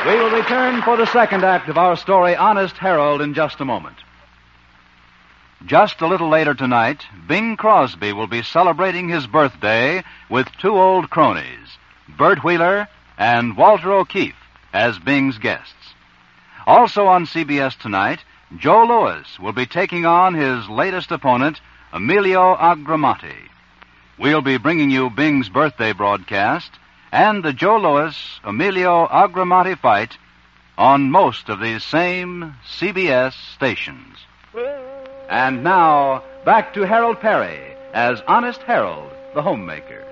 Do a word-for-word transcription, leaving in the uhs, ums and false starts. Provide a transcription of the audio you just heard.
We will return for the second act of our story, Honest Harold, in just a moment. Just a little later tonight, Bing Crosby will be celebrating his birthday with two old cronies, Bert Wheeler and Walter O'Keefe, as Bing's guests. Also on C B S tonight, Joe Louis will be taking on his latest opponent, Emilio Agramati. We'll be bringing you Bing's birthday broadcast and the Joe Louis Emilio Agramati fight on most of these same C B S stations. And now, back to Harold Perry as Honest Harold, the homemaker.